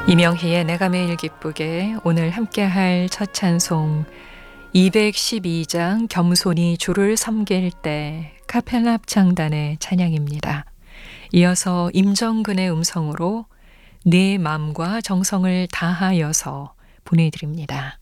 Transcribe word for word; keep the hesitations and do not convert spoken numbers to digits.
이명희의 내가 매일 기쁘게 오늘 함께할 첫 찬송 이백십이 장 겸손히 주를 섬길 때 카펠라 합창단의 찬양입니다. 이어서 임정근의 음성으로 내 마음과 정성을 다하여서 보내드립니다.